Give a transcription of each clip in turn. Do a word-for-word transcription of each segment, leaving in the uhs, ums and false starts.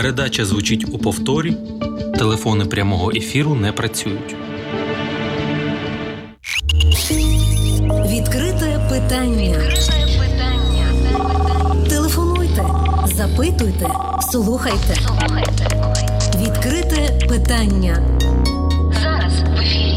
Передача звучить у повторі. Телефони прямого ефіру не працюють. Відкрите питання. Відкрите питання. Телефонуйте, запитуйте, слухайте. Слухайте. Відкрите питання. Зараз в ефірі.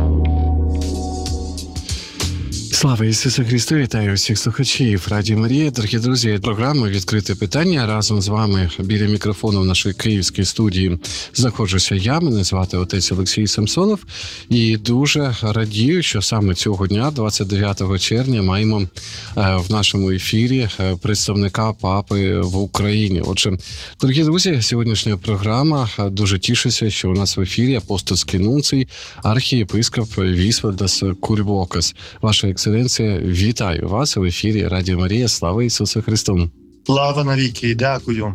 Слава Ісусу Христу! Вітаю всіх слухачів Радіо Марія. Дорогі друзі, програми «Відкрите питання». Разом з вами біля мікрофону в нашій київській студії знаходжуся я. Мене звати отець Олексій Самсонов. І дуже радію, що саме цього дня, двадцять дев'ятого червня, маємо в нашому ефірі представника Папи в Україні. Отже, дорогі друзі, сьогоднішня програма, дуже тішуся, що у нас в ефірі апостольський нунцій, архієпископ Вісвальдас Курбокас. Ваша екселенція, вітаю вас в ефірі Радіо Марія. Слава Ісусу Христу! Слава навіки! Дякую!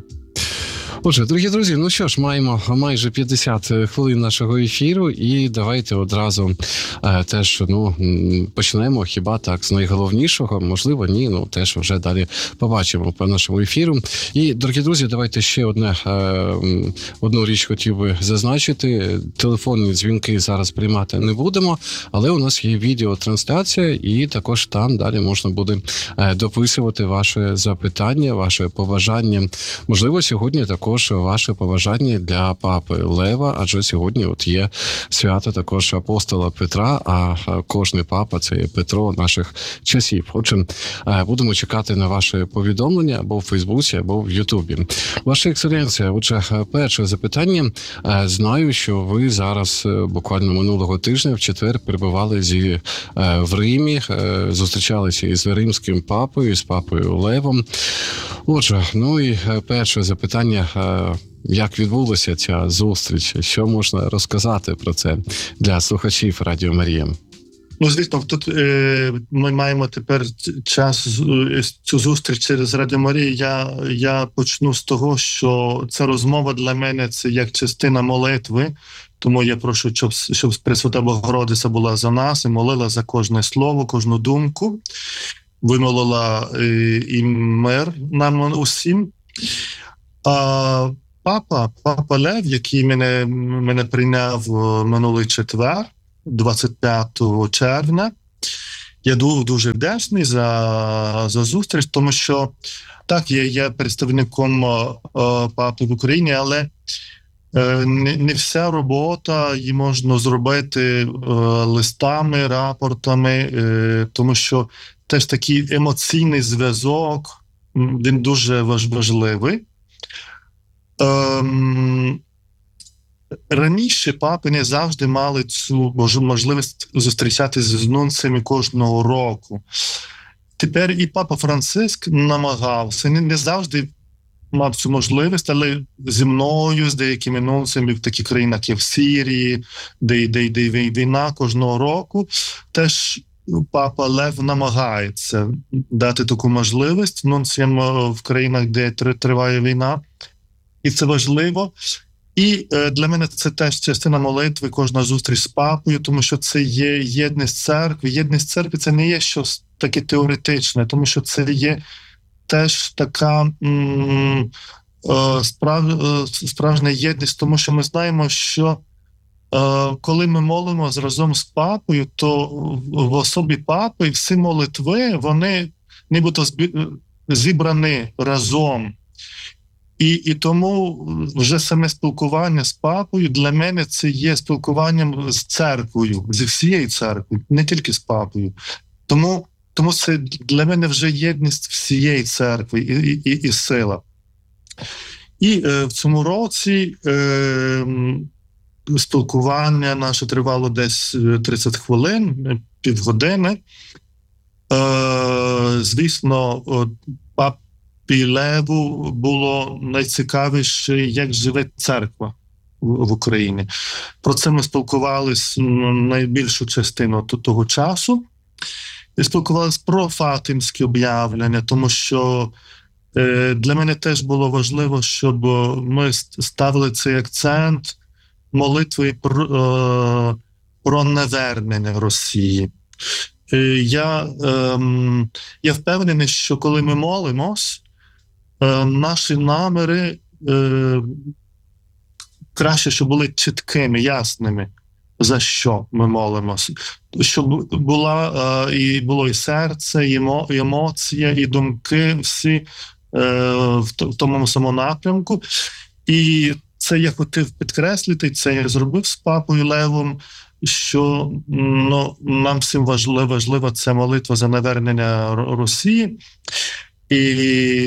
Отже, дорогі друзі, ну що ж, маємо майже п'ятдесят хвилин нашого ефіру, і давайте одразу е, теж, ну, почнемо хіба так з найголовнішого, можливо, ні, ну, теж вже далі побачимо по нашому ефіру. І, дорогі друзі, давайте ще одне, е, одну річ хотів би зазначити. Телефонні дзвінки зараз приймати не будемо, але у нас є відеотрансляція, і також там далі можна буде е, дописувати ваше запитання, ваше побажання. Можливо, сьогодні також ваше побажання для папи Лева, адже сьогодні от є свято також апостола Петра, а кожний папа – це Петро наших часів. Отже, будемо чекати на ваше повідомлення або в Фейсбуці, або в Ютубі. Ваша екселенція, отже, перше запитання. Знаю, що ви зараз буквально минулого тижня в четвер перебували зі, в Римі, зустрічалися із римським папою, з папою Левом. Отже, ну і перше запитання, як відбулася ця зустріч? Що можна розказати про це для слухачів Радіо Марія? Ну, звісно, тут е, ми маємо тепер час цю зустріч через Радіо Марія. Я, я почну з того, що ця розмова для мене – це як частина молитви. Тому я прошу, щоб, щоб Пресвята Богородиця була за нас і молила за кожне слово, кожну думку. Вимолила е, і мир нам усім. А папа, папа Лев, який мене, мене прийняв минулий четвер, двадцять п'ятого червня, я дуже вдячний за, за зустріч, тому що, так, я є представником е, папи в Україні, але е, не, не вся робота її можна зробити е, листами, рапортами, е, тому що теж такий емоційний зв'язок, він дуже важливий. Ем, раніше папи не завжди мали цю можливість зустрічатися з нунціями кожного року. Тепер і папа Франциск намагався, не, не завжди мав цю можливість, але зі мною, з деякими нунціями в таких країнах, як в Сирії, де, де йде війна кожного року, теж папа Лев намагається дати таку можливість нунціям в країнах, де триває війна. І це важливо. І е, для мене це теж частина молитви, кожна зустріч з папою, тому що це є єдність церкви. Єдність церкви – це не є щось таке теоретичне, тому що це є теж така м- е, справ, е, справжня єдність, тому що ми знаємо, що е, коли ми молимо разом з папою, то в особі папи всі молитви, вони нібито зібрані разом. І, і тому вже саме спілкування з папою для мене це є спілкуванням з церквою, зі всією церквою, не тільки з папою. Тому, тому це для мене вже єдність всієї церкви і, і, і сила. І е, в цьому році е, спілкування наше тривало десь тридцять хвилин, півгодини. Е, звісно, пап Леву було найцікавіше, як живе церква в Україні. Про це ми спілкувалися найбільшу частину того часу. І спілкувалися про фатимські об'явлення, тому що е, для мене теж було важливо, щоб ми ставили цей акцент молитви про, е, про навернення Росії. Е, я, е, я впевнений, що коли ми молимось, наші наміри е, краще, щоб були чіткими, ясними, за що ми молимося. Щоб була, е, і було і серце, і емо, і емоція, і думки всі е, в, в тому самому напрямку. І це я хотів підкреслити, це я зробив з папою Левом, що ну, нам всім важлива, важлива ця молитва за навернення Росії. І,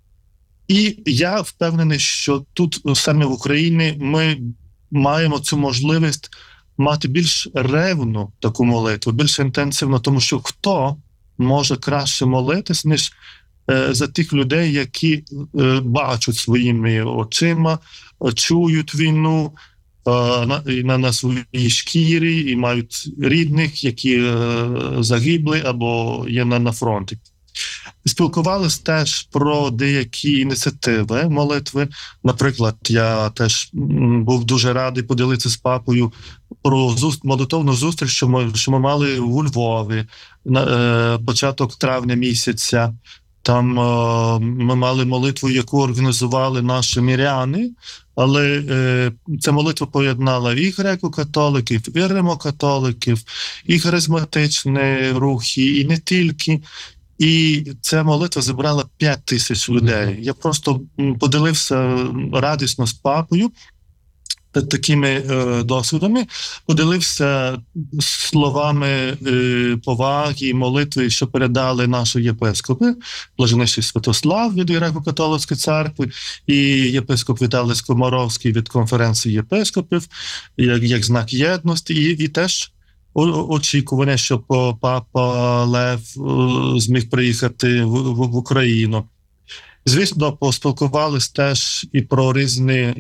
і я впевнений, що тут, саме в Україні, ми маємо цю можливість мати більш ревну таку молитву, більш інтенсивно, тому що хто може краще молитись, ніж е, за тих людей, які е, бачать своїми очима, чують війну е, на, на, на своїй шкірі і мають рідних, які е, загибли або є на, на фронті. Спілкувалися теж про деякі ініціативи молитви. Наприклад, я теж був дуже радий поділитися з папою про зуст, молитовну зустріч, що ми, що ми мали у Львові на е, початок травня місяця. Там е, ми мали молитву, яку організували наші миряни, але е, ця молитва поєднала і греко-католиків, і римо-католиків, і харизматичні рухи, і не тільки. І ця молитва зібрала п'ять тисяч людей. Я просто поділився радісно з папою такими е, досвідами, поділився словами е, поваги і молитви, що передали наші єпископи, блаженніший Святослав від Греко-католицької церкви і єпископ Віталій Скоморовський від конференції єпископів, як, як знак єдності, і, і теж очікування, що папа Лев зміг приїхати в, в, в Україну. Звісно, поспілкувалися теж і про різні е,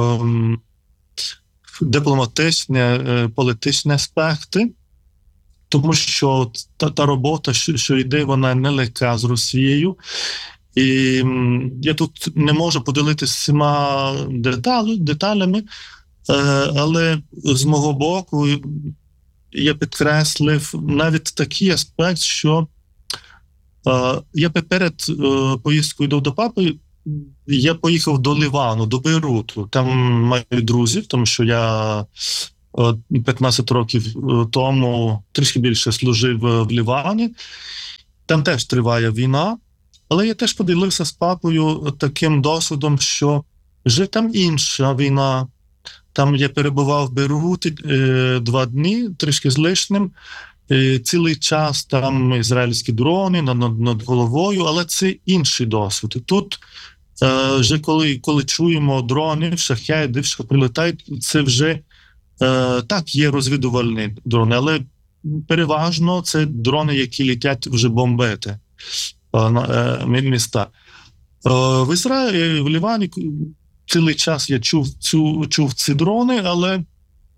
дипломатичні, е, політичні аспекти, тому що та, та робота, що, що йде, вона нелегка з Росією. І я тут не можу поділитися всіма деталі, деталями, е, але з мого боку я підкреслив навіть такий аспект, що е, я перед е, поїздкою до, до папи, я поїхав до Лівану, до Бейруту. Там маю друзів, тому що я е, п'ятнадцять років тому, трішки більше, служив в Лівані. Там теж триває війна, але я теж поділився з папою таким досвідом, що вже там інша війна. Там я перебував в Бейруті е, два дні, трішки з лишнім. Е, цілий час там ізраїльські дрони над, над, над головою, але це інший досвід. Тут е, вже коли, коли чуємо дрони, шахеди, що прилітають, це вже е, так, є розвідувальні дрони, але переважно це дрони, які летять вже бомбити е, е, міста. Е, в Ізраїлі, в Лівані цілий час я чув, цю, чув ці дрони, але е,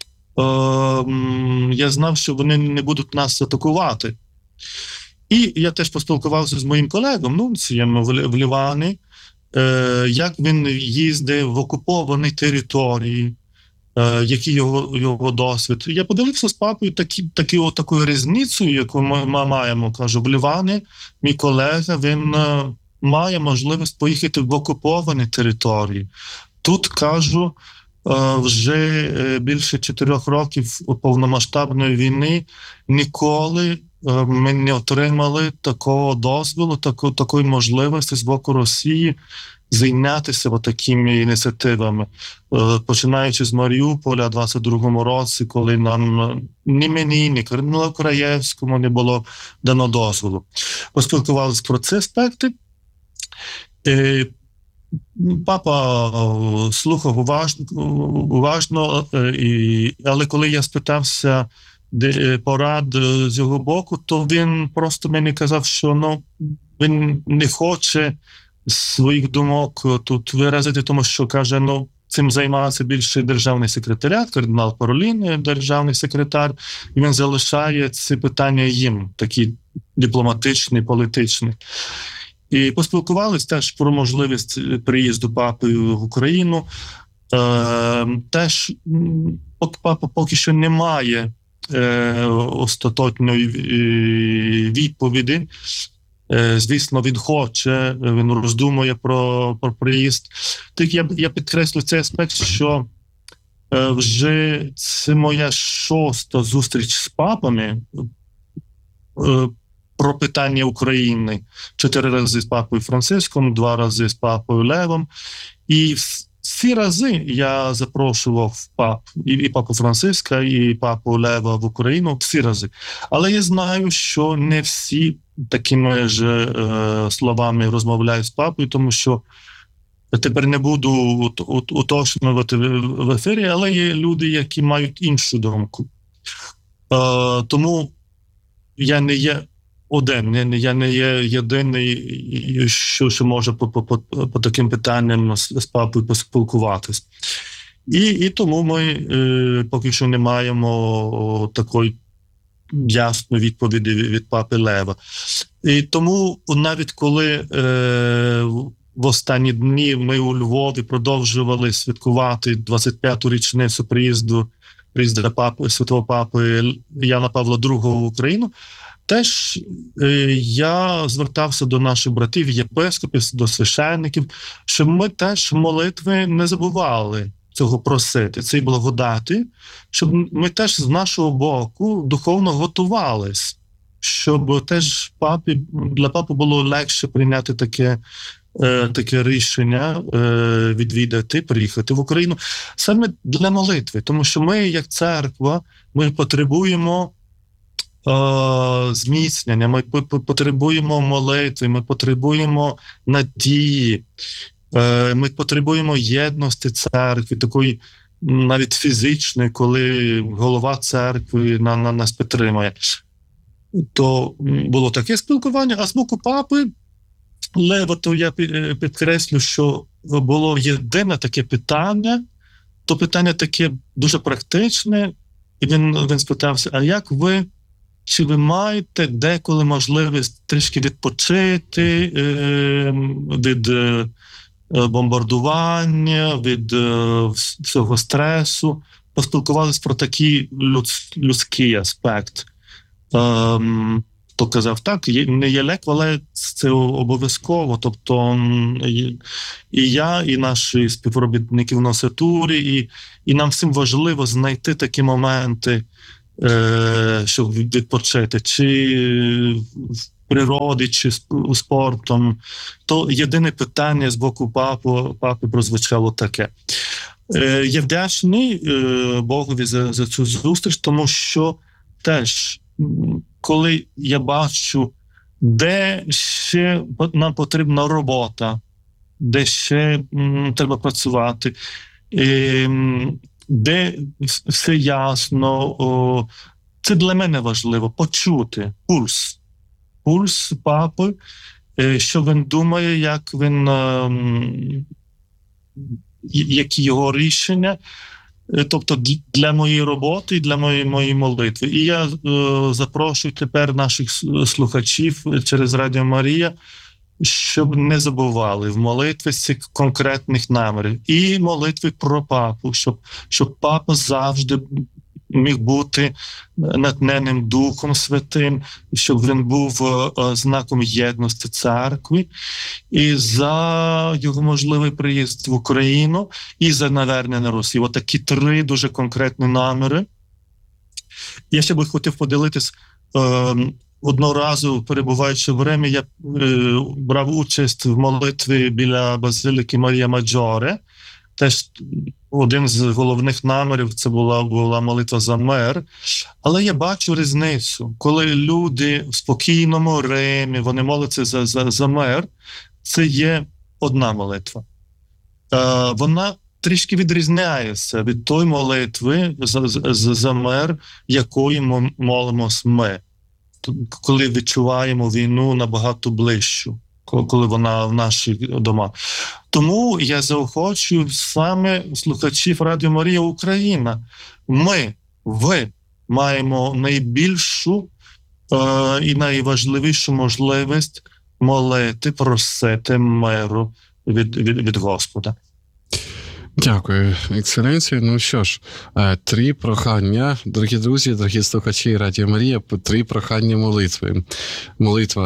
я знав, що вони не будуть нас атакувати. І я теж поспілкувався з моїм колегом, нунцієм в, в Лівані, е, як він їздив в окуповані території, е, який його, його досвід. Я поділився з папою такі, такі, такою різницею, яку ми, ми маємо. Кажу, в Лівані мій колега, він е, має можливість поїхати в окуповані території. Тут, кажу, вже більше чотирьох років повномасштабної війни ніколи ми не отримали такого дозволу, таку, такої можливості з боку Росії зайнятися такими ініціативами. Починаючи з Маріуполя у двадцять другому році, коли нам ні мені, ні Кирилу Краєвському не було дано дозволу. Поспілкувалися про ці аспекти. Папа слухав уважно, уважно, але коли я спитався порад з його боку, то він просто мені казав, що ну, він не хоче своїх думок тут виразити, тому що, каже, ну, цим займається більше державний секретаріат, кардинал Паролін, державний секретар, і він залишає ці питання їм, такі дипломатичні, політичні. І поспілкувалися теж про можливість приїзду папи в Україну. Е, теж папа поки що не має е, остаточної відповіді, звісно, він хоче, він роздумує про, про приїзд. Так я, я підкреслю цей аспект, що вже це моя шоста зустріч з папами про питання України. Чотири рази з папою Франциском, два рази з папою Левом. І всі рази я запрошував пап, і, і папу Франциска, і папу Лева в Україну, всі рази. Але я знаю, що не всі такими ж е, словами розмовляють з папою, тому що тепер не буду уточнювати в ефірі, але є люди, які мають іншу думку. Е, тому я не є один, я не є єдиний, що, що може по, по, по, по таким питанням з, з папою поспілкуватись. І, і тому ми е, поки що не маємо такої ясної відповіді від папи Лева. І тому навіть коли е, в останні дні ми у Львові продовжували святкувати двадцять п'яту річницю приїзду, приїзду папи, святого папи Яна Павла другого в Україну, теж е, я звертався до наших братів, єпископів, до священників, щоб ми теж молитви не забували цього просити, цієї благодати, щоб ми теж з нашого боку духовно готувались, щоб теж папі, для папи було легше прийняти таке, е, таке рішення, е, відвідати, приїхати в Україну. Саме для молитви, тому що ми, як церква, ми потребуємо е, зміцнення, ми потребуємо молитви, ми потребуємо надії, е, ми потребуємо єдності церкви, такої навіть фізичної, коли голова церкви на, на нас підтримує. То було таке спілкування, а з боку папи Лева, то я підкреслю, що було єдине таке питання, то питання таке дуже практичне, і він, він спитався, а як ви, чи ви маєте деколи можливість трішки відпочити е, від е, бомбардування, від е, всього стресу, поспілкувалися про такий людс, людський аспект. Um, то казав, так, є, не є легко, але це обов'язково. Тобто і, і я, і наші співробітники в носитурі, і, і нам всім важливо знайти такі моменти, е, щоб відпочити, чи в природі, чи у спортом. То єдине питання з боку папи, папи прозвучало таке. Е, я вдячний е, Богові за, за цю зустріч, тому що теж коли я бачу, де ще нам потрібна робота, де ще м, треба працювати, е, де все ясно, о, це для мене важливо, почути пульс, пульс папи, е, що він думає, як він, е, які його рішення, тобто для моєї роботи і для моєї, моєї молитви. І я е, запрошую тепер наших слухачів через Радіо Марія, щоб не забували в молитві цих конкретних намірів. І молитви про папу, щоб, щоб папа завжди міг бути натхненим Духом Святим, щоб він був е, знаком єдності церкви, і за його можливий приїзд в Україну, і за навернення на Росію. От такі три дуже конкретні наміри. Я ще би хотів поділитись. Е, одного разу, перебуваючи в Римі, я е, брав участь в молитві біля базиліки Марія Маджоре. Теж один з головних намірів це була, була молитва за мир. Але я бачу різницю, коли люди в спокійному Римі, вони моляться за, за, за мир, це є одна молитва. Е, вона трішки відрізняється від тої молитви за, за, за мир, якої ми молимось ми, коли відчуваємо війну набагато ближчу, коли вона в наших домах. Тому я заохочую саме слухачів Радіо Марія Україна. Ми, ви маємо найбільшу е, і найважливішу можливість молити, просити миру від, від, від Господа. Дякую, ексцеленцію. Ну що ж, три прохання, дорогі друзі, дорогі слухачі Радіо Марія, три прохання молитви. Молитва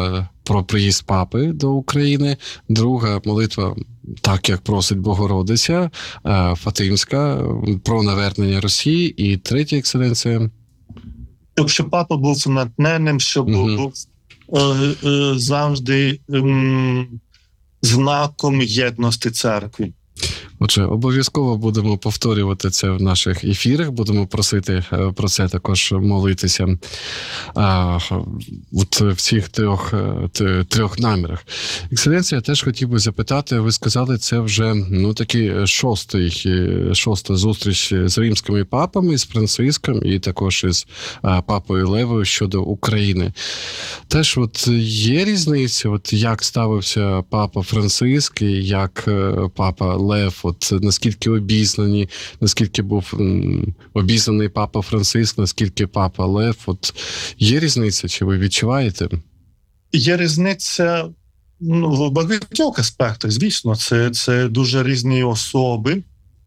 про приїзд папи до України, друга молитва, так як просить Богородиця, Фатимська, про навернення Росії, і третя, екселенція. Щоб папа був натхненним, щоб Угу. був е, е, завжди е, знаком єдності церкви. Отже, обов'язково будемо повторювати це в наших ефірах, будемо просити про це також молитися а, от в цих трьох, трьох намірах. Екселенція, теж хотів би запитати, ви сказали, це вже ну, такий шостий, шоста зустріч з римськими папами, з Франциском і також із а, папою Левою щодо України. Теж от є різниця, от як ставився папа Франциск і як папа Лев, от наскільки обізнані, наскільки був м, обізнаний папа Франциск, наскільки папа Лев, от є різниця, чи ви відчуваєте? Є різниця ну, в багатьох аспектах, звісно, це, це дуже різні особи.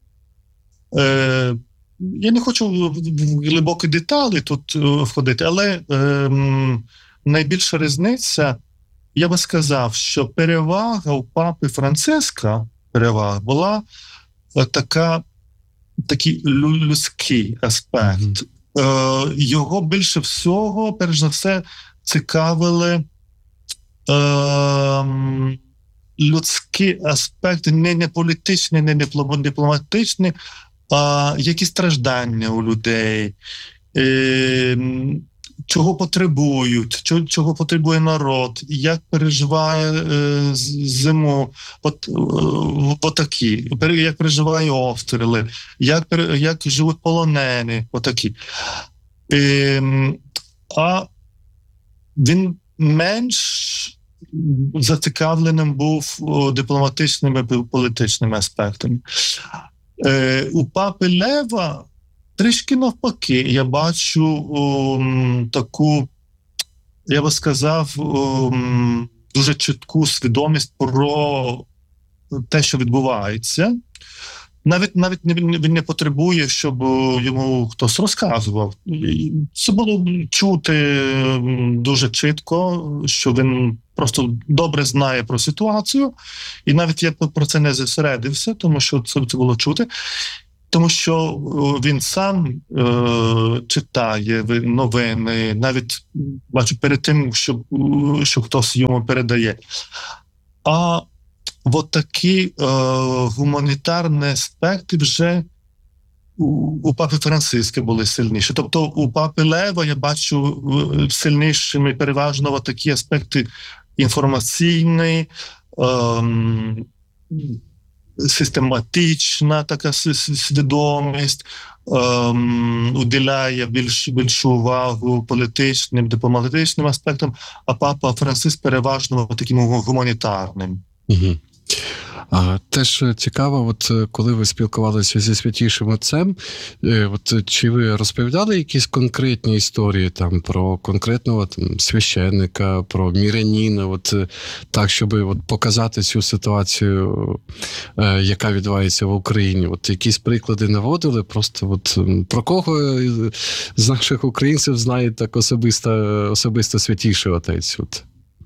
Е, я не хочу в глибокі деталі тут входити, але е, найбільша різниця, я би сказав, що перевага у папи Франциска перевага була така, такий людський аспект. Mm-hmm. Е, його більше всього, перш за все, цікавили е, людські аспекти, не, не політичні, не дипломатичні, а які страждання у людей, е, чого потребують, чого, чого потребує народ, як переживає е, зиму, от, отакі, як переживає обстріли, як, як живуть полонені, отакі. Е, а він менш зацікавленим був дипломатичними і політичними аспектами. Е, у папи Лева трішки навпаки, я бачу um, таку, я би сказав, um, дуже чітку свідомість про те, що відбувається. Навіть, навіть він не потребує, щоб йому хтось розказував. Це було чути дуже чітко, що він просто добре знає про ситуацію. І навіть я про це не зосередився, тому що це, це було чути. Тому що він сам е, читає новини, навіть бачу перед тим, що, що хтось йому передає. А от такі е, гуманітарні аспекти вже у, у папи Франциска були сильніші. Тобто у папи Лева я бачу сильнішими переважно такі аспекти інформаційні, е, систематична така свідомість, ем, уділяє більш, більшу увагу політичним, дипломатичним аспектам, а папа Франциск переважно таким гуманітарним. Угу. А, теж цікаво, от коли ви спілкувалися зі Святішим Отцем, от чи ви розповідали якісь конкретні історії там про конкретного там, священника, про міряніна, от так, щоб от показати цю ситуацію, е, яка відбувається в Україні? От якісь приклади наводили, просто от про кого з наших українців знає так особисто, особисто Святіший Отець? От.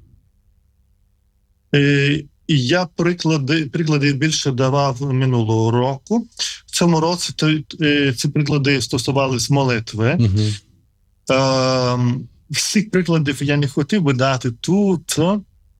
Е... І я приклади, приклади більше давав минулого року. В цьому році ці приклади стосувалися молитви. Uh-huh. Е, всіх прикладів я не хотів би дати тут, е,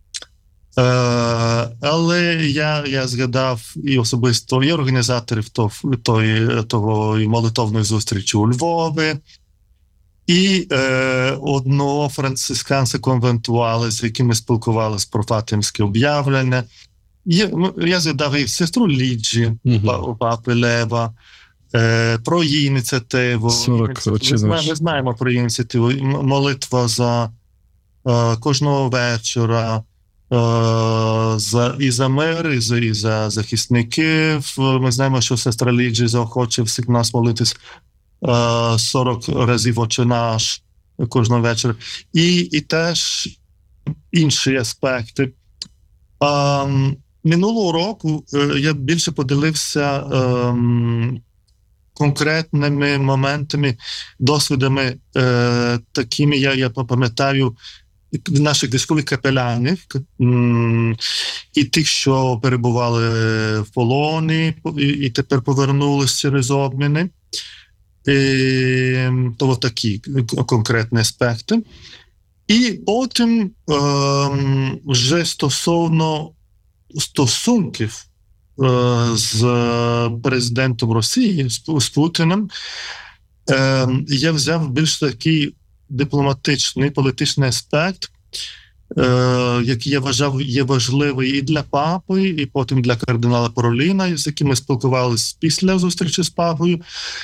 але я, я згадав і особисто і організаторів того, того, того молитовної зустрічі у Львові, і е, одного францисканця-конвентуала, з яким ми спілкувалися про фатимське об'явлення. Я, я згадав і сестру Ліджі, uh-huh. у папи Лева, е, про її ініціативу. сорок, ми, знаємо, ми знаємо про її ініціативу. Молитва за е, кожного вечора, е, за, і за мир, і за, і за захисників. Ми знаємо, що сестра Ліджі заохочує всіх нас молитись сорок разів «Отче наш» кожного вечора. І, і теж інші аспекти. А, минулого року я більше поділився а, конкретними моментами, досвідами, а, такими, я, я пам'ятаю, наших військових капеланів і тих, що перебували в полоні і тепер повернулися через обміни. То такі конкретні аспекти. І потім вже стосовно стосунків з президентом Росії, з Путіним, я взяв більш такий дипломатичний, політичний аспект, який я вважав є важливий і для папи, і потім для кардинала Пароліна, з яким ми спілкувалися після зустрічі з папою.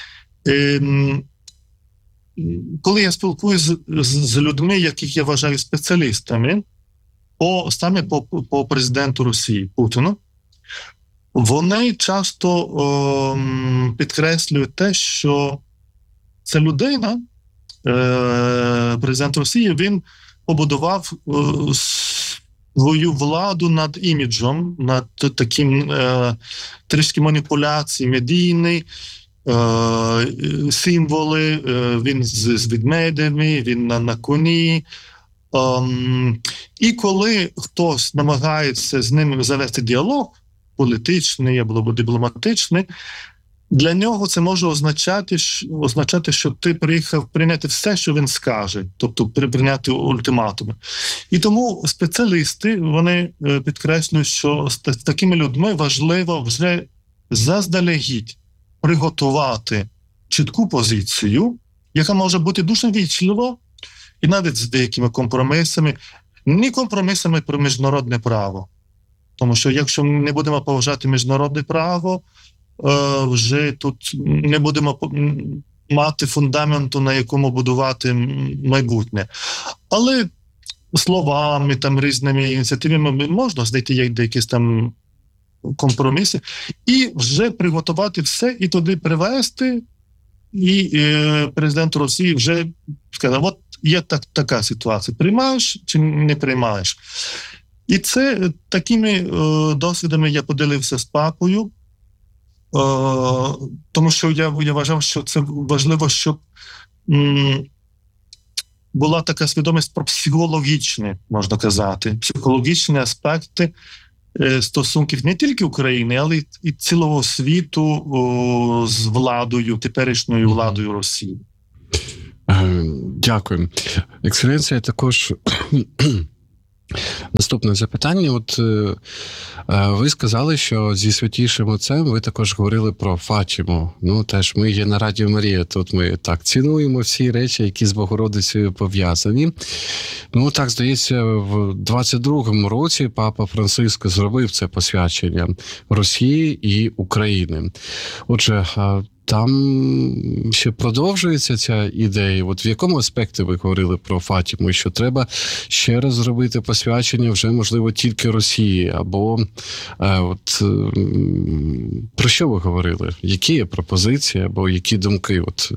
Коли я спілкуюся з, з людьми, яких я вважаю спеціалістами, по, саме по, по президенту Росії Путіну, вони часто о, підкреслюють те, що ця людина, е, президент Росії, він побудував е, свою владу над іміджем, над таким е, трішки маніпуляції медійний, е, символи, е, він з, з ведмедями, він на, на коні. Е, і коли хтось намагається з ним завести діалог, політичний або дипломатичний, для нього це може означати, означати, що ти приїхав прийняти все, що він скаже, тобто прийняти ультиматуми. І тому спеціалісти, вони підкреслюють, що з такими людьми важливо вже заздалегідь приготувати чітку позицію, яка може бути дуже вічлива, і навіть з деякими компромісами, не компромісами про міжнародне право. Тому що якщо ми не будемо поважати міжнародне право, вже тут не будемо мати фундаменту, на якому будувати майбутнє. Але словами, там, різними ініціативами можна знайти якісь там компроміси і вже приготувати все, і туди привести, і е, президент Росії вже сказав, от є так, така ситуація, приймаєш чи не приймаєш. І це такими е, досвідами я поділився з папою, е, тому що я, я вважав, що це важливо, щоб м, була така свідомість про психологічні, можна казати, психологічні аспекти е, стосунків не тільки України, але й і цілого світу о, з владою, теперішньою владою Росії. Дякую. Екселенція, також наступне запитання. От е, ви сказали, що зі Святішим Отцем ви також говорили про Фатіму. Ну, теж ми є на Радіо Марія, тут ми так цінуємо всі речі, які з Богородицею пов'язані. Ну, так, здається, в двадцять другому році Папа Франциск зробив це посвячення Росії і України. Отже, там ще продовжується ця ідея. От в якому аспекті ви говорили про Фатіму, що треба ще раз зробити посвячення вже, можливо, тільки Росії, або е, от е, про що ви говорили? Які є пропозиції або які думки? От?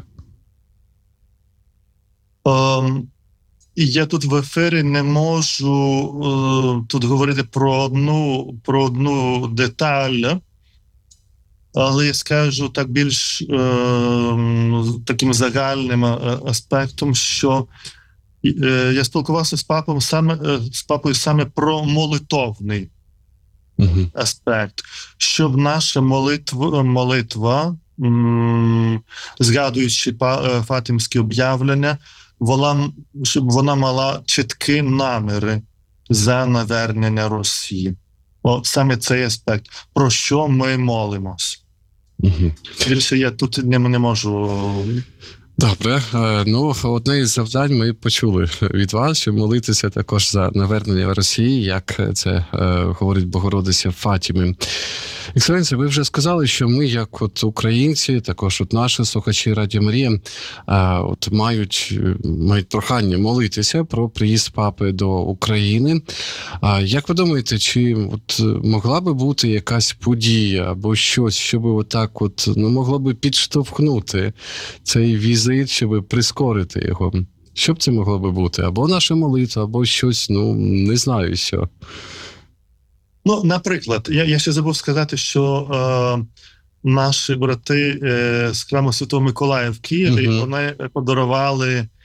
Um, я тут в ефірі не можу uh, тут говорити про одну, про одну деталь, але я скажу так більш е, таким загальним аспектом, що е, я спілкувався з папою саме, е, з папою саме про молитовний uh-huh. аспект, щоб наша молитва, молитва м, згадуючи па, фатимські об'явлення, вона, щоб вона мала чіткі наміри за навернення Росії. О, саме цей аспект, про що ми молимось. Угу. Більше я тут не, не можу. Добре. Ну, одне із завдань ми почули від вас, що молитися також за навернення Росії, як це е, говорить Богородиця в Фатімі. Екселенція, ви вже сказали, що ми, як от українці, також от наші слухачі Радіо Марія, е, от мають, мають прохання молитися про приїзд папи до України. А як ви думаєте, чи от могла би бути якась подія або щось, що би отак от, ну, могло би підштовхнути цей візит, щоб прискорити його? Що б це могло би бути? Або наша молитва, або щось, ну, не знаю, що. Ну, наприклад, я, я ще забув сказати, що е, наші брати е, з храму Святого Миколая в Києві, uh-huh. вони подарували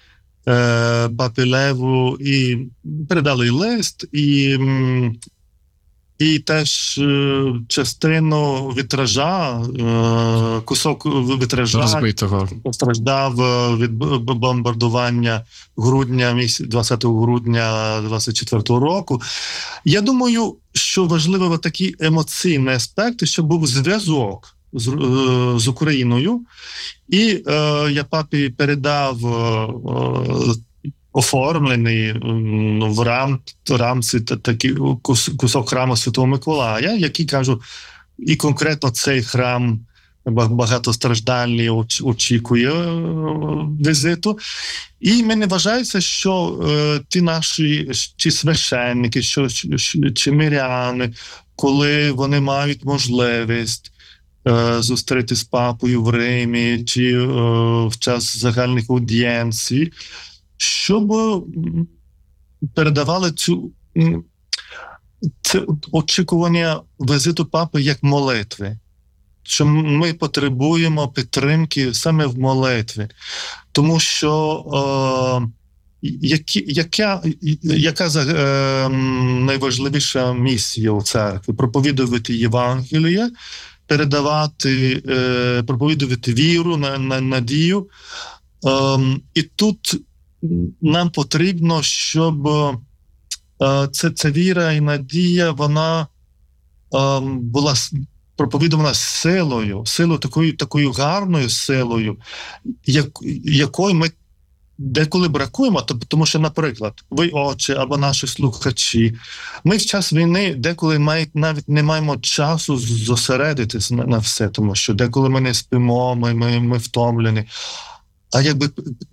е, папі Леву і передали лист, і, м, і теж е, частину вітража, е, кусок вітража Розбитого. постраждав е, від б- б- бомбардування грудня, місяць- двадцятого грудня двадцять четвертого року. Я думаю, що важливо такий емоційний аспект, щоб був зв'язок з, е, з Україною. І е, я папі передав е, е, оформлений м, в рам, рамці та- такий кус- кусок храму Святого Миколая, який, кажу, і конкретно цей храм ба- багатостраждальний оч- очікує е, візиту. І мені вважається, що е, ті наші чи священники, що, чи, чи миряни, коли вони мають можливість е, зустріти з папою в Римі чи е, в час загальних аудієнцій, щоб м, передавали цю м, це очікування візиту папи як молитви. Що ми потребуємо підтримки саме в молитві. Тому що е, які, яка, яка е, найважливіша місія у церкві? Проповідувати Євангеліє, передавати, е, проповідувати віру, на, на, надію. Е, і тут нам потрібно, щоб е, ця, ця віра і надія, вона е, була проповідувана силою, силою такою, такою гарною силою, як, якої ми деколи бракуємо, тому що, наприклад, ви, отче, або наші слухачі, ми в час війни деколи має, навіть не маємо часу зосередитись на, на все, тому що деколи ми не спимо, ми, ми, ми втомлені. А якби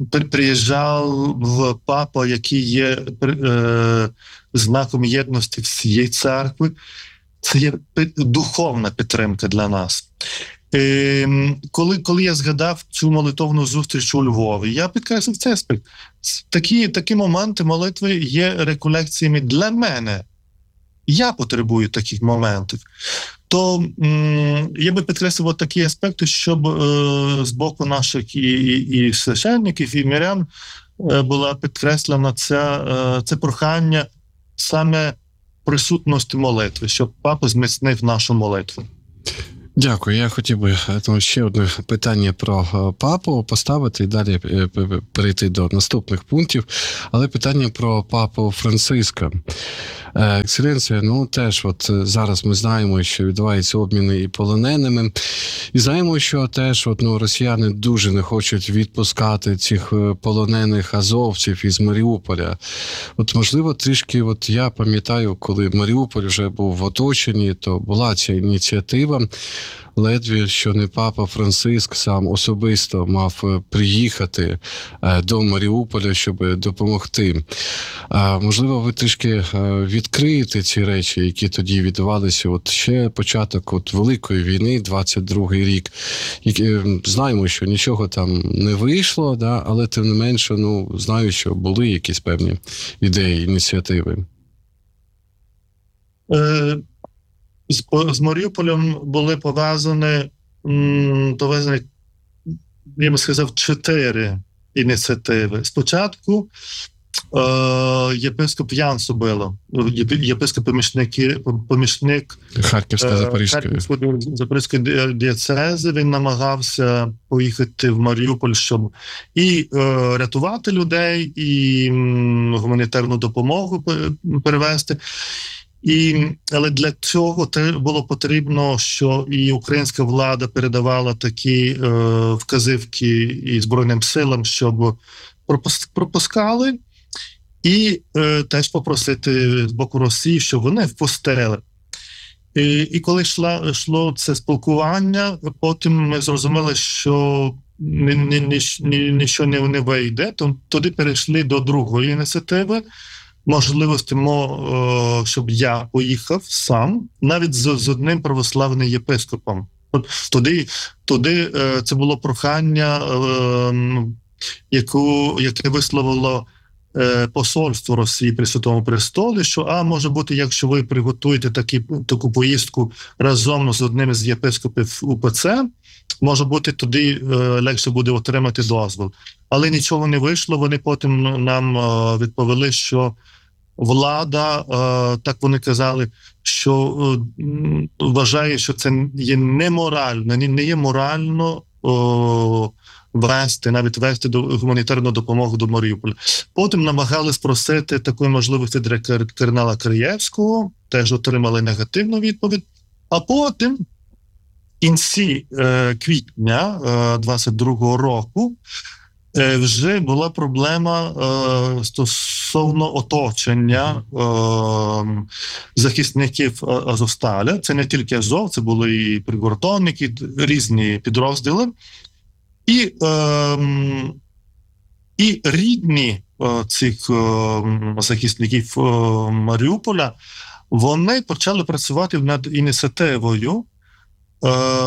приїжджав папа, який є е, знаком єдності всієї церкви, це є духовна підтримка для нас. Е, коли, коли я згадав цю молитовну зустріч у Львові, я підкреслив цей аспект. Такі, такі моменти молитви є реколекціями для мене. Я потребую таких моментів. То м, я би підкреслив такі аспекти, щоб е, з боку наших і, і, і священників, і мирян е, була підкреслена ця, е, це прохання саме присутності молитви, щоб папа зміцнив нашу молитву. Дякую. Я хотів би тому, ще одне питання про папу поставити і далі перейти до наступних пунктів. Але питання про папу Франциска. Екселенція, ну теж от зараз ми знаємо, що відбуваються обміни і полоненими. І знаємо, що теж от, ну, росіяни дуже не хочуть відпускати цих полонених азовців із Маріуполя. От, можливо, трішки, от я пам'ятаю, коли Маріуполь вже був в оточенні, то була ця ініціатива. Ледве, що не папа Франциск сам особисто мав приїхати до Маріуполя, щоб допомогти. Можливо, ви трішки відкриєте ці речі, які тоді відбувалися. От ще початок от Великої війни, двадцять другий рік. Знаємо, що нічого там не вийшло, да, але тим не менше, ну, знаю, що були якісь певні ідеї, ініціативи. Е... З, з Маріуполем були пов'язані, м, пов'язані, я би сказав, чотири ініціативи. Спочатку е, єпископ Ян Собило, єпископ помічник, помічник Харківська Запорізької. Харківської Запорізької дієцези, він намагався поїхати в Маріуполь, щоб і е, рятувати людей, і м, гуманітарну допомогу перевести. І, але для цього було потрібно, що і українська влада передавала такі е, вказівки і Збройним силам, щоб пропускали, і е, теж попросити з боку Росії, щоб вони впустили. І, і коли йшло, йшло це спілкування, потім ми зрозуміли, що ні, ні, ні, ні, нічого не, не вийде, то тоді перейшли до другої ініціативи, можливості, щоб я поїхав сам, навіть з, з одним православним єпископом. Тоді, тоді це було прохання, яку, яке висловило посольство Росії при Святому Престолі, що, а, може бути, якщо ви приготуєте такі, таку поїздку разом з одним з єпископів УПЦ, може бути, тоді е, легше буде отримати дозвіл. Але нічого не вийшло, вони потім нам е, відповіли, що влада, е, так вони казали, що е, вважає, що це є неморально, не, не є морально е, вести, навіть вести до гуманітарну допомогу до Маріуполя. Потім намагались просити такої можливості для кардинала Краєвського, теж отримали негативну відповідь. А потім, в кінці е, квітня е, двадцять другого року, е, вже була проблема е, стосовно оточення е, захисників Азовсталя. Це не тільки Азов, це були і прикордонники, різні підрозділи. І, е, і рідні е, цих е, захисників е, Маріуполя, вони почали працювати над ініціативою е,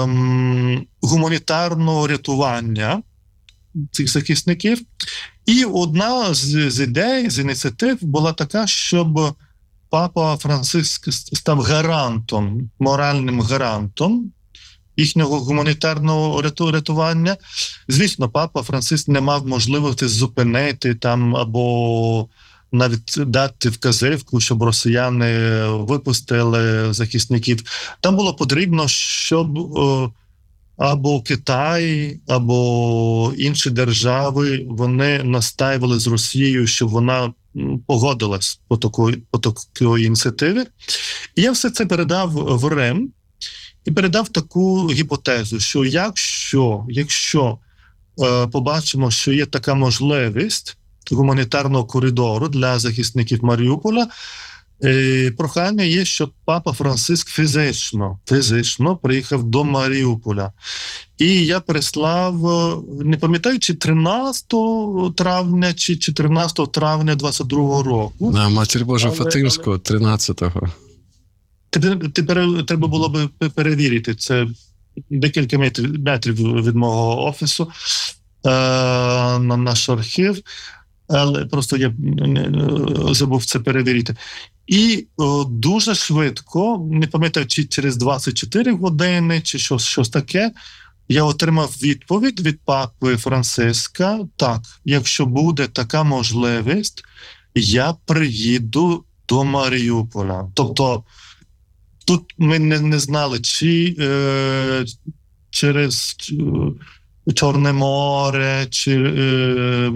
гуманітарного рятування цих захисників. І одна з, з ідей, з ініціатив була така, щоб папа Франциск став гарантом, моральним гарантом їхнього гуманітарного рятування. Звісно, папа Франциск не мав можливості зупинити там або навіть дати вказівку, щоб росіяни випустили захисників. Там було потрібно, щоб е, або Китай, або інші держави, вони настаювали з Росією, щоб вона погодилась по такої, по такої ініціативі. І я все це передав в Рим і передав таку гіпотезу, що якщо, якщо е, побачимо, що є така можливість гуманітарного коридору для захисників Маріуполя, е, прохання є, щоб папа Франциск фізично, фізично приїхав до Маріуполя. І я переслав, не пам'ятаю, чи тринадцятого травня, чи чотирнадцятого травня двадцять другого року. На Матір Божа Але- Фатимського, тринадцятого. Тепер, тепер треба було б перевірити. Це декілька метрів, метрів від мого офісу е, на наш архів, але просто я е, забув це перевірити. І о, дуже швидко, не пам'ятаю, чи через двадцять чотири години, чи щось, щось таке, я отримав відповідь від папи Франциска: так, якщо буде така можливість, я приїду до Маріуполя. Тобто тут ми не, не знали, чи е, через е, Чорне море, чи е,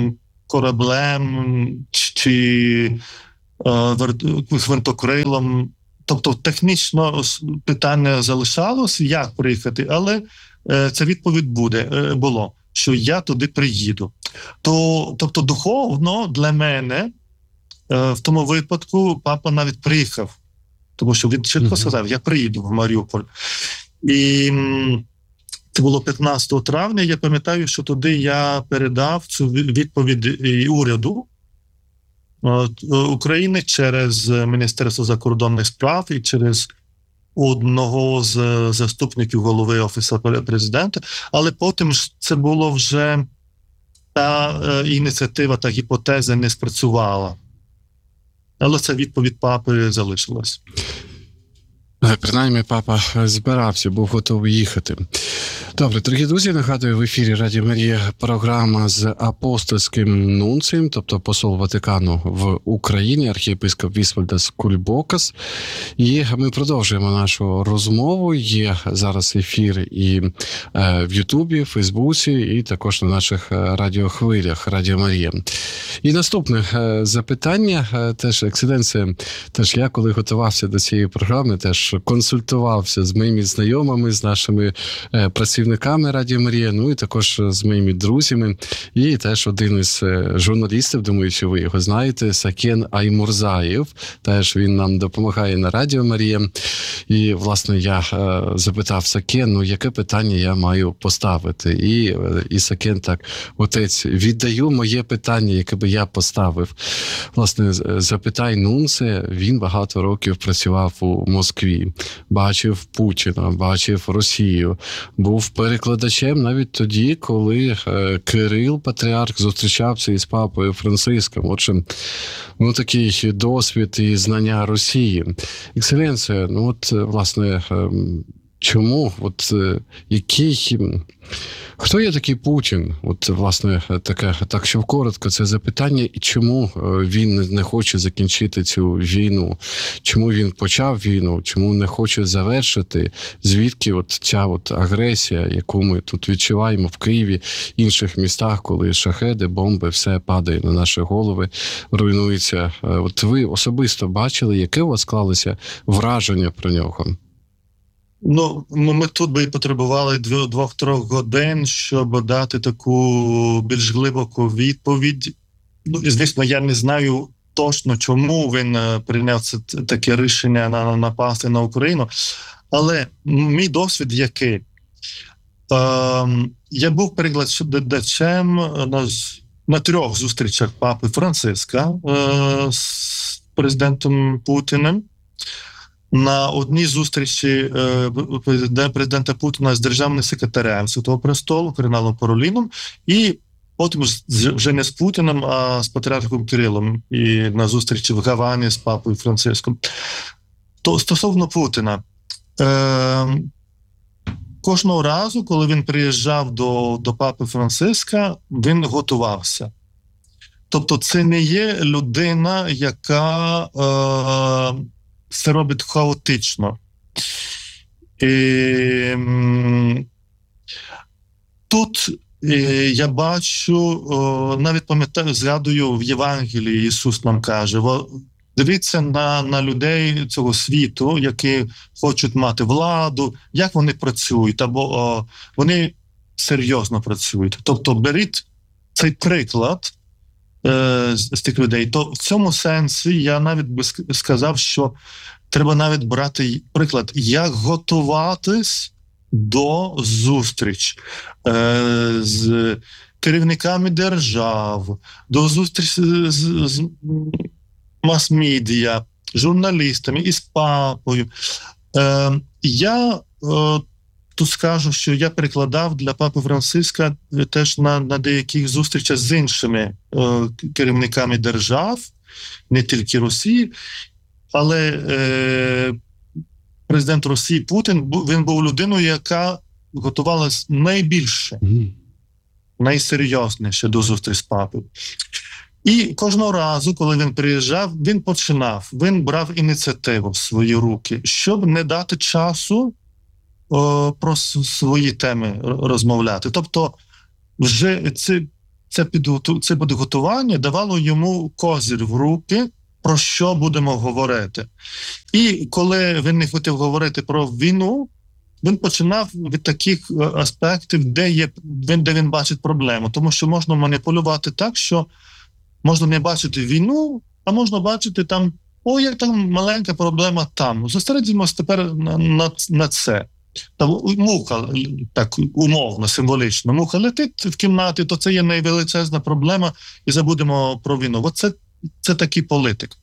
кораблем, чи е, вер- винтокрилом. Тобто технічно питання залишалось, як приїхати, але е, ця відповідь буде, е, було, що я туди приїду. То, тобто духовно для мене е, в тому випадку папа навіть приїхав. Тому що він чітко сказав, я приїду в Маріуполь. І м, це було п'ятнадцятого травня. Я пам'ятаю, що тоді я передав цю відповідь і уряду е, України через Міністерство закордонних справ і через одного з заступників голови Офісу президента. Але потім ж це було вже та е, ініціатива, та гіпотеза не спрацювала. Але ця відповідь папи залишилась. Принаймні, папа збирався, був готовий їхати. Добре, дорогі друзі, нагадую, в ефірі Радіо Марія програма з апостольським нунцієм, тобто посол Ватикану в Україні, архієпископ Вісвальдас Кульбокас. І ми продовжуємо нашу розмову. Є зараз ефір і е, в Ютубі, в Фейсбуці, і також на наших радіохвилях Радіо Марія. І наступне е, запитання, е, теж, екселенція, теж я, коли готувався до цієї програми, теж консультувався з моїми знайомими, з нашими е, працівниками Радіо Марія, ну і також з моїми друзями. І теж один із журналістів, думаю, що ви його знаєте, Сакен Аймурзаєв. Теж він нам допомагає на Радіо Марія. І, власне, я е, запитав Сакен, ну, яке питання я маю поставити. І, е, і Сакен так, отець, віддаю моє питання, яке би я поставив. Власне, запитай Нунце, він багато років працював у Москві, бачив Путіна, бачив Росію, був перекладачем навіть тоді, коли е, Кирил, патріарх, зустрічався із папою Франциском. Отже, ну, такий досвід і знання Росії. Екселенція, ну от, власне, е, чому, от е, який, хто є такий Путін? От, власне, таке, так що коротко, це запитання, і чому він не хоче закінчити цю війну? Чому він почав війну? Чому не хоче завершити? Звідки от ця от агресія, яку ми тут відчуваємо в Києві, інших містах, коли шахеди, бомби, все падає на наші голови, руйнується. От ви особисто бачили, яке у вас склалося враження про нього? Ну, ми тут би потребували двох-трьох годин, щоб дати таку більш глибоку відповідь. Ну, і, звісно, я не знаю точно, чому він прийняв це таке рішення на напасти на Україну. Але мій досвід який? Е, я був перекладачем на, на трьох зустрічах папи Франциска е, з президентом Путіним. На одній зустрічі е, президента Путіна з державним секретарем Святого Престолу, кардиналом Пароліном, і потім вже не з Путіним, а з патріархом Кирилом, і на зустрічі в Гавані з папою Франциском. То стосовно Путіна, е, кожного разу, коли він приїжджав до, до папи Франциска, він готувався. Тобто це не є людина, яка е, все робить хаотично. І, м, тут е, я бачу, о, навіть пам'ятаю, згадую в Євангелії, Ісус нам каже, во, дивіться на, на людей цього світу, які хочуть мати владу, як вони працюють, або о, вони серйозно працюють. Тобто беріть цей приклад е, з, з тих людей. То в цьому сенсі я навіть би сказав, що треба навіть брати приклад, як готуватись до зустріч е, з керівниками держав, до зустрічі з, з мас-медіа, журналістами, із папою. Е, я е, тут скажу, що я перекладав для папи Франциска теж на, на деяких зустрічах з іншими е, керівниками держав, не тільки Росії, але е, президент Росії Путін, він був людиною, яка готувалась найбільше, mm. найсерйозніше до зустрічі з папою. І кожного разу, коли він приїжджав, він починав, він брав ініціативу в свої руки, щоб не дати часу о, про свої теми розмовляти. Тобто вже це, це, підготу, це підготування давало йому козир в руки, про що будемо говорити. І коли він не хотів говорити про війну, він починав від таких аспектів, де, є, де він бачить проблему. Тому що можна маніпулювати так, що можна не бачити війну, а можна бачити там, о, є там маленька проблема там. Зосередимося тепер на, на, на це. Там муха, так умовно, символічно, муха летить в кімнаті, то це є найвеличезна проблема, і забудемо про війну. Оце це такий політик.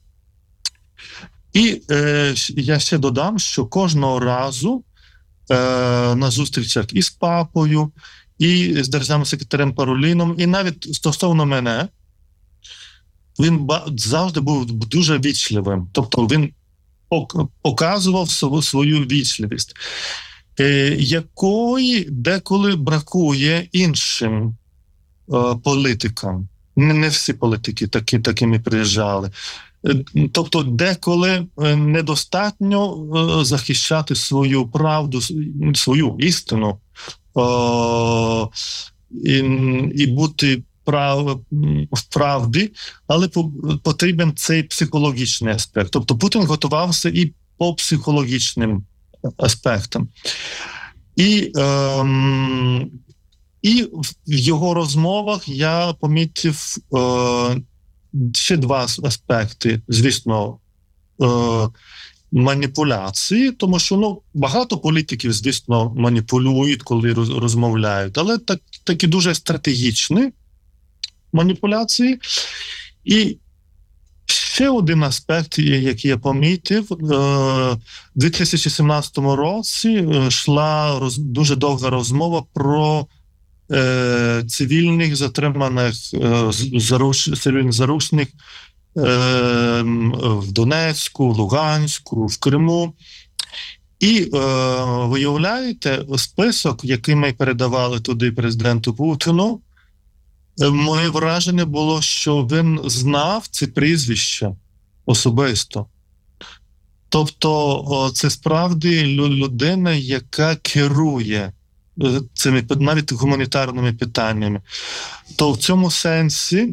І е, я ще додам, що кожного разу е, на зустрічах із папою, і з державним секретарем Пароліном, і навіть стосовно мене, він завжди був дуже вічливим. Тобто він показував свою вічливість, е, якої деколи бракує іншим е, політикам. Не, не всі політики такі, такими приїжджали. Тобто деколи недостатньо захищати свою правду, свою істину о, і, і бути прав, в правді, але потрібен цей психологічний аспект. Тобто Путін готувався і по психологічним аспектам. І ем, І в його розмовах я помітив е, ще два аспекти, звісно, е, маніпуляції, тому що ну, багато політиків, звісно, маніпулюють, коли роз, розмовляють, але так, такі дуже стратегічні маніпуляції. І ще один аспект, який я помітив, в дві тисячі сімнадцятому році йшла роз, дуже довга розмова про Е, цивільних затриманих е, заруш, цивільних заручних е, в Донецьку, Луганську, в Криму. І е, виявляєте, список, який ми передавали туди президенту Путіну, е, моє враження було, що він знав ці прізвища особисто. Тобто о, це справді людина, яка керує цими навіть гуманітарними питаннями. То в цьому сенсі е,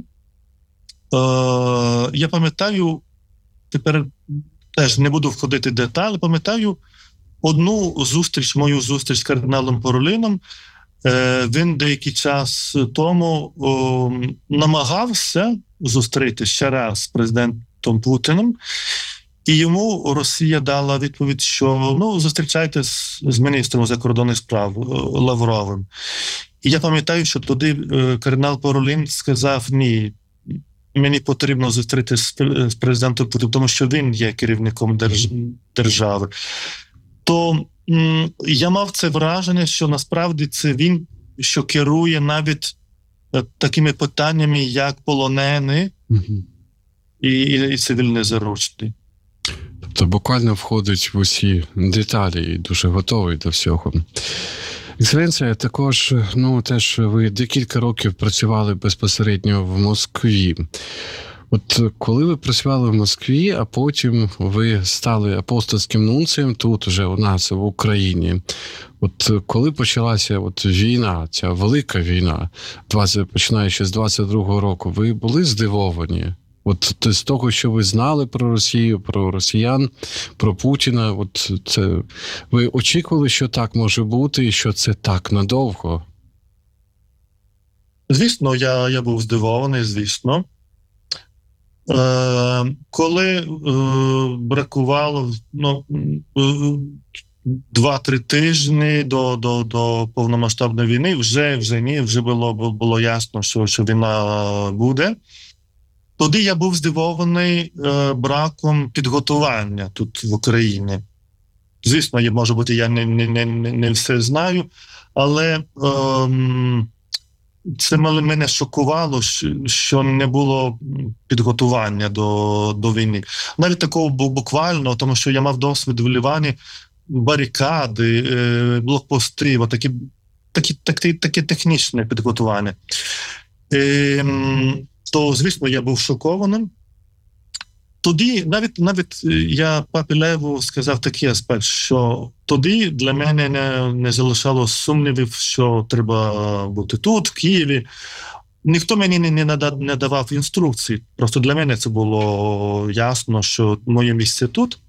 я пам'ятаю, тепер теж не буду входити в деталі, пам'ятаю одну зустріч, мою зустріч з кардиналом Пароліном. Е, він деякий час тому о, намагався зустріти ще раз з президентом Путіним, і йому Росія дала відповідь, що ну, зустрічайтесь з міністром закордонних справ Лавровим. І я пам'ятаю, що тоді е, кардинал Паролін сказав, ні, мені потрібно зустрітися з президентом Путіним, тому що він є керівником держ... держави. То м, я мав це враження, що насправді це він, що керує навіть е, такими питаннями, як полонені Угу. і, і, і цивільні заручні. Тобто буквально входить в усі деталі і дуже готовий до всього. Екселенція, також, ну, теж ви декілька років працювали безпосередньо в Москві. От коли ви працювали в Москві, а потім ви стали апостольським нунцієм тут уже у нас в Україні. От коли почалася от війна, ця велика війна, двадцять починаючи з двадцять другого року, ви були здивовані? От з того, що ви знали про Росію, про росіян, про Путіна, от це ви очікували, що так може бути і що це так надовго? Звісно, я, я був здивований, звісно. Е, коли е, бракувало ну, е, два-три тижні до, до, до повномасштабної війни, вже, вже ні, вже було, було ясно, що, що війна буде. Тоді я був здивований е, браком підготування тут в Україні. Звісно, я, може бути, я не, не, не, не все знаю, але е, це мене шокувало, що не було підготування до, до війни. Навіть такого буквально, тому що я мав досвід в Лівані, барикади, е, блокпости, такі, такі, такі, такі технічне підготування. Е, То, звісно, я був шокованим. Тоді, навіть, навіть я папі Леву сказав такий аспект, що тоді для мене не, не залишало сумнівів, що треба бути тут, в Києві. Ніхто мені не, не, надав, не давав інструкцій. Просто для мене це було ясно, що моє місце тут.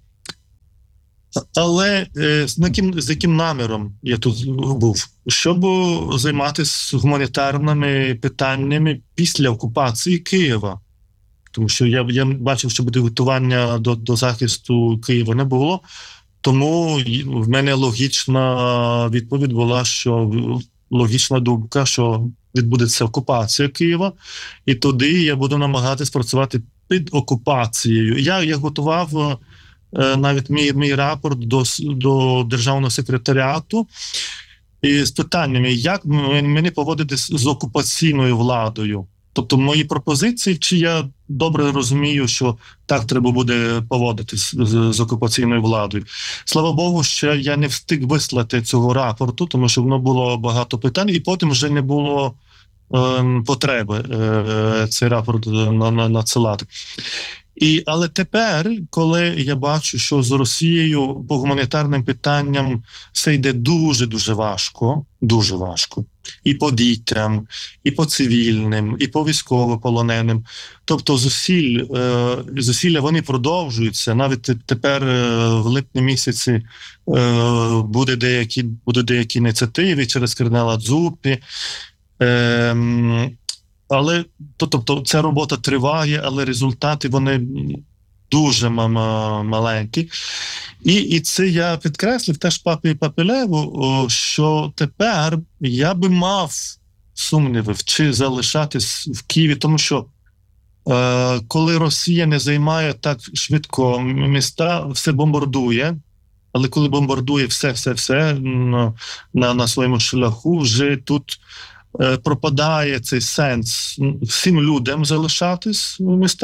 Але е, з, яким, з яким наміром я тут був? Щоб займатися гуманітарними питаннями після окупації Києва. Тому що я, я бачив, що підготування до, до захисту Києва не було. Тому в мене логічна відповідь була, що логічна думка, що відбудеться окупація Києва. І тоді я буду намагатись працювати під окупацією. Я, я готував навіть мій, мій рапорт до, до Державного секретаріату і з питаннями, як мені поводитись з окупаційною владою. Тобто мої пропозиції, чи я добре розумію, що так треба буде поводитись з, з окупаційною владою. Слава Богу, що я не встиг вислати цього рапорту, тому що воно було багато питань, і потім вже не було е, потреби е, цей рапорт на, на, надсилати. І, але тепер, коли я бачу, що з Росією по гуманітарним питанням все йде дуже-дуже важко, дуже важко, і по дітям, і по цивільним, і по військовополоненим. Тобто зусиль, е, зусилля вони продовжуються. Навіть тепер е, в липні місяці е, буде деякі, буде деякі ініціативи через кардинала Дзуппі. Е, Але, тобто, ця робота триває, але результати, вони дуже маленькі. І, і це я підкреслив теж папі папі Леву, що тепер я би мав сумніви, чи залишатись в Києві, тому що е, коли Росія не займає так швидко міста, все бомбардує, але коли бомбардує все-все-все на, на, на своєму шляху, вже тут пропадає цей сенс всім людям залишатись в містах,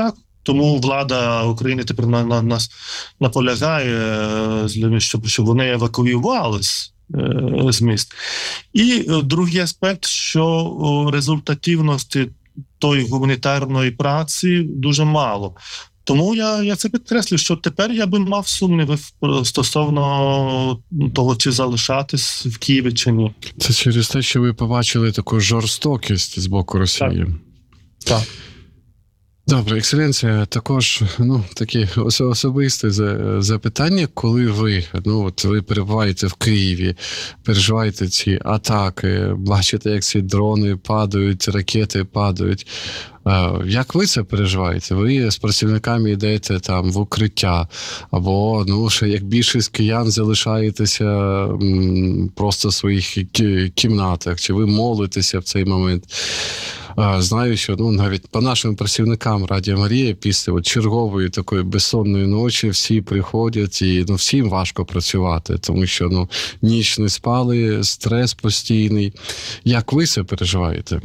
тому влада України тепер на, на нас наполягає, щоб, щоб вони евакуювались з міст. І другий аспект, що результативності тої гуманітарної праці дуже мало. Тому я, я це підкреслю, що тепер я би мав сумніви стосовно того, чи залишатись в Києві, чи ні. Це через те, що ви побачили таку жорстокість з боку Росії. Так. Так. Добре, екселенція, також ну такі особисті запитання, коли ви ну от ви перебуваєте в Києві, переживаєте ці атаки, бачите, як ці дрони падають, ракети падають. Як ви це переживаєте? Ви з працівниками йдете там в укриття, або ну ще як більшість киян залишаєтеся м, просто в своїх кімнатах, чи ви молитеся в цей момент? Знаю, що ну навіть по нашим працівникам Радіо Марія після от, чергової такої безсонної ночі всі приходять і ну всім важко працювати, тому що ну ніч не спали, стрес постійний. Як ви це переживаєте?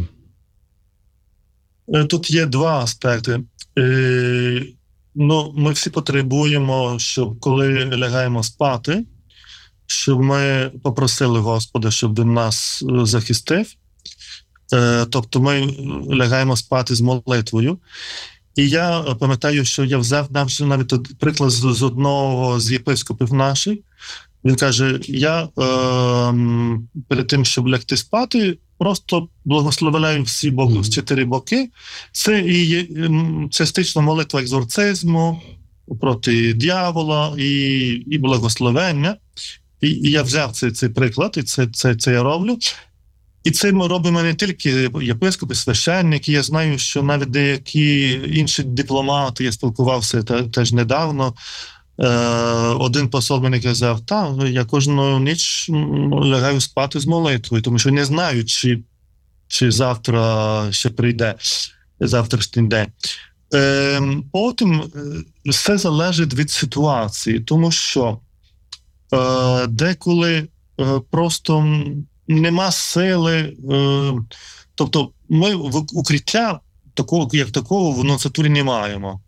Тут є два аспекти. Е, ну, ми всі потребуємо, щоб коли лягаємо спати, щоб ми попросили Господа, щоб він нас захистив. Е, тобто ми лягаємо спати з молитвою. І я пам'ятаю, що я взяв навіть приклад з одного з єпископів наших. Він каже, я е, перед тим, щоб лягти спати, просто благословляю всі боки, з чотири боки. Це і є частично молитва екзорцизму проти диявола і, і благословення. І, і я взяв цей, цей приклад, і це, це, це я роблю. І це ми робимо не тільки єпископи, священники. Я знаю, що навіть деякі інші дипломати, я спілкувався теж недавно, один посол мені казав, так, я кожну ніч лягаю спати з молитвою, тому що не знаю, чи, чи завтра ще прийде завтрашній день. Потім все залежить від ситуації, тому що деколи просто нема сили, тобто ми в укриття такого, як такого в нунциатурі не маємо.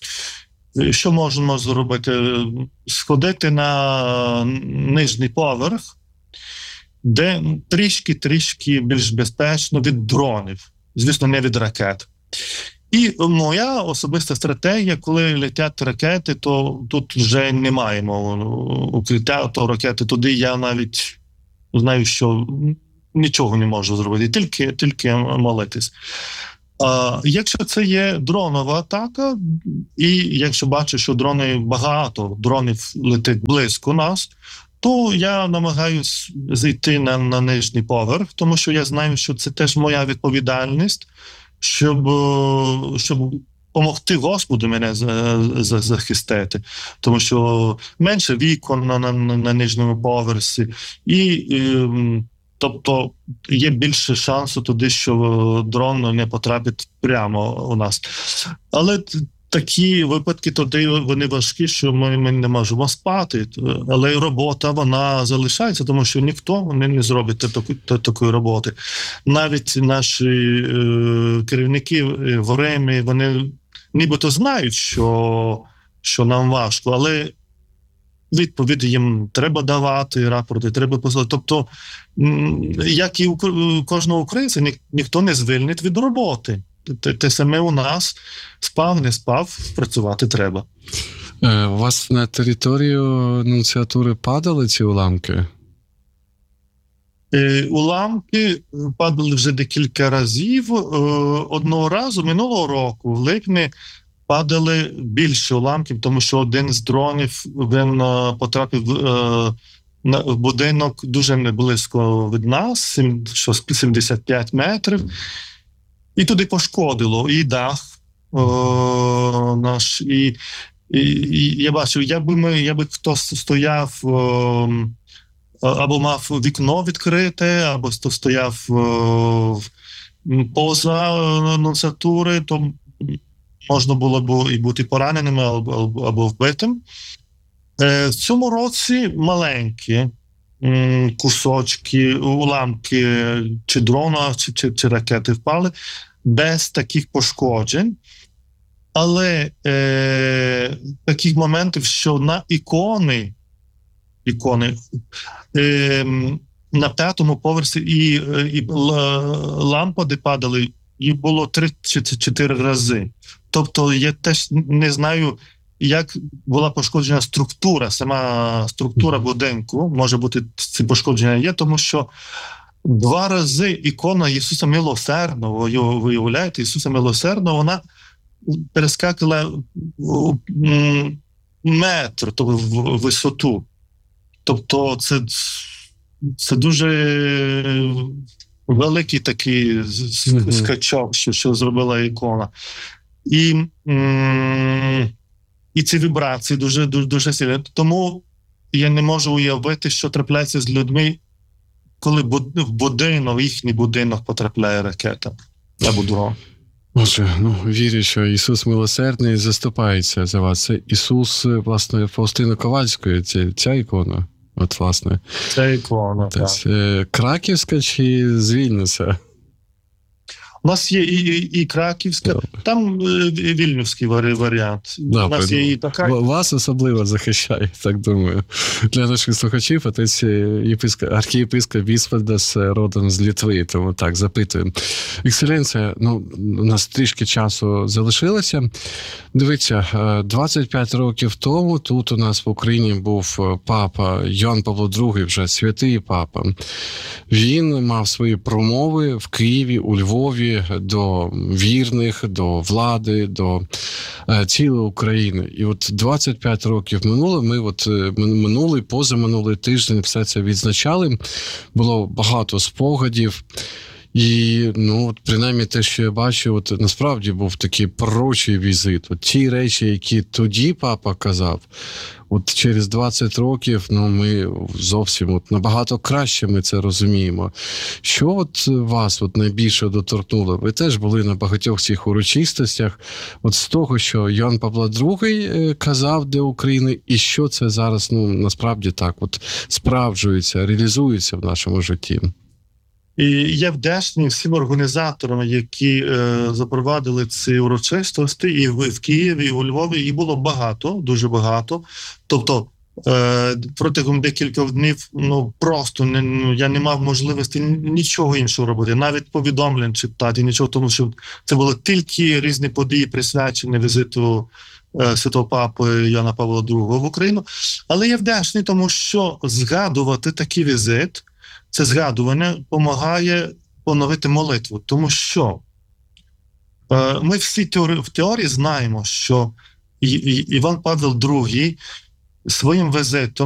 Що можемо зробити? Сходити на нижній поверх, де трішки-трішки більш безпечно від дронів, звісно, не від ракет. І моя особиста стратегія, коли летять ракети, то тут вже не маємо укриття, то ракети туди я навіть знаю, що нічого не можу зробити, тільки, тільки молитись. А якщо це є дронова атака, і якщо бачу, що дрони багато, дронів летить близько нас, то я намагаюсь зайти на, на нижній поверх, тому що я знаю, що це теж моя відповідальність, щоб, щоб допомогти Господу мене захистити. Тому що менше вікон на, на, на нижньому поверсі, і тобто є більше шансу туди, що дрон не потрапить прямо у нас. Але такі випадки тоді вони важкі, що ми, ми не можемо спати. Але робота, вона залишається, тому що ніхто не, не зробить такої, такої роботи. Навіть наші е, керівники в Римі, вони нібито знають, що, що нам важко, але відповіді їм треба давати, рапорти треба послати. Тобто, як і у кожного українця, ні, ніхто не звільнить від роботи. Те, те саме у нас, спав, не спав, працювати треба. Е, у вас на територію нунціатури падали ці уламки? Е, уламки падали вже декілька разів. Е, одного разу, минулого року, в липні, падали більше уламків, тому що один з дронів, він потрапив е, на, в будинок дуже близько від нас, що сімдесят п'ять метрів, і туди пошкодило і дах о, наш, і, і, і я бачив, якби ми, якби хтось стояв о, або мав вікно відкрите, або хто стояв о, поза нунціатури, то можна було б і бути пораненим або, або вбитим. Е, в цьому році маленькі м, кусочки, уламки чи дрона, чи, чи, чи ракети впали без таких пошкоджень. Але е, таких моментів, що на ікони, ікони е, на п'ятому поверсі і, і лампади падали, і було три чи чотири рази. Тобто я теж не знаю, як була пошкоджена структура, сама структура будинку, може бути ці пошкодження є, тому що два рази ікона Ісуса Милосердного, ви уявляєте, Ісуса Милосердного, вона перескакала метр, тобто в висоту. Тобто це, це дуже великий такий скачок, що, що зробила ікона. І, і ці вібрації дуже, дуже, дуже сильні. Тому я не можу уявити, що трапляється з людьми, коли в будинок, в їхній будинок потрапляє ракета або дрон. Отже, ну, вірю, що Ісус Милосердний заступається за вас. Це Ісус, власне, Фаустини Ковальської, це ця ікона, от, власне. Це ікона, так. Це краківська чи з Вільнюса? У нас є і, і, і краківська, Добре. Там е, вільнюський варіант. Добре. У нас є і така. Вас особливо захищає, так думаю. Для наших слухачів, отець архієпископ Вісфальдас родом з Литви, тому так, запитую. Екселенція, ну, у нас трішки часу залишилося. Дивіться, двадцять п'ять років тому тут у нас в Україні був папа Йоанн Павло другий, вже святий папа. Він мав свої промови в Києві, у Львові, до вірних, до влади, до е, цілої України. І от двадцять п'ять років минуло, ми от минулий, позаминулий тиждень все це відзначали. Було багато спогадів. І, ну, от, принаймні, те, що я бачу, от, насправді був такий пророчий візит. От ті речі, які тоді папа казав, от через двадцять років, ну, ми зовсім от, набагато краще ми це розуміємо. Що от вас от найбільше доторкнуло? Ви теж були на багатьох цих урочистостях. От з того, що Йоанн Павло другий казав для України, і що це зараз, ну, насправді так, от справджується, реалізується в нашому житті? І я вдячний всім організаторам, які е, запровадили ці урочистості і в, в Києві, і у Львові. І було багато, дуже багато. Тобто е, протягом декількох днів ну, просто не, ну, я не мав можливості нічого іншого робити, навіть повідомлень читати, нічого, тому що це були тільки різні події, присвячені візиту е, святого папи Йоанна Павла другого в Україну. Але я вдячний, тому що згадувати такий візит, це згадування допомагає поновити молитву, тому що е, ми всі теорі, в теорії знаємо, що І, І, Іван Павло другий своїм візитом